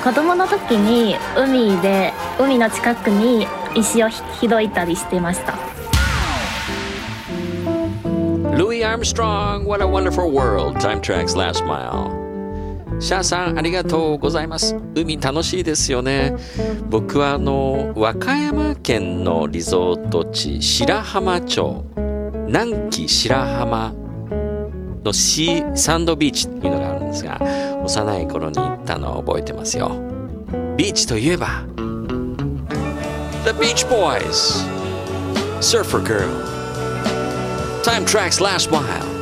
子供の時に海の近くに石を拾いたりしてました。 Louis Armstrong, what a wonderful world. Time Track's Last Mile. シャーさんありがとうございます。海楽しいですよね。僕は和歌山県のリゾート地白浜町南紀白浜のサンドビーチっていうのがあるんですが、幼い頃に行ったのを覚えてますよ。ビーチといえば The Beach Boys, Surfer Girl, Time Track's Last Mile.